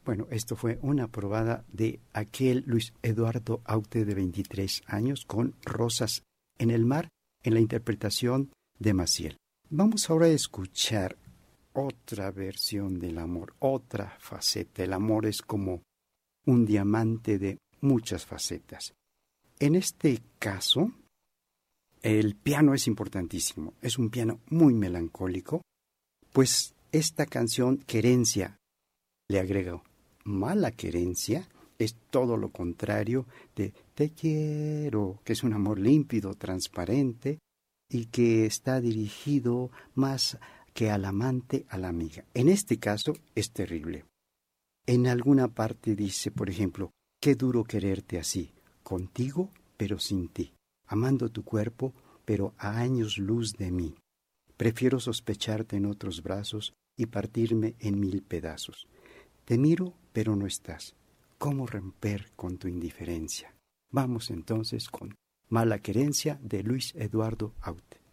Bueno, esto fue una probada de aquel Luis Eduardo Aute de 23 años con Rosas en el mar en la interpretación de Maciel. Vamos ahora a escuchar otra versión del amor, otra faceta. El amor es como un diamante de muchas facetas. En este caso, el piano es importantísimo. Es un piano muy melancólico, pues esta canción, Querencia, le agrega mala querencia, es todo lo contrario de te quiero, que es un amor límpido, transparente y que está dirigido más que al amante, a la amiga. En este caso es terrible. En alguna parte dice, por ejemplo, qué duro quererte así, contigo pero sin ti, amando tu cuerpo pero a años luz de mí. Prefiero sospecharte en otros brazos y partirme en 1000 pedazos. Te miro, pero no estás. ¿Cómo romper con tu indiferencia? Vamos entonces con Mala querencia de Luis Eduardo Aute.